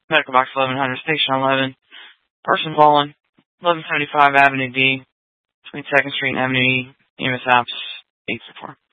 Medical Box 1100, Station 11. Person fallen. 1175 Avenue D, between 2nd Street and Avenue E. EMS Apps 844.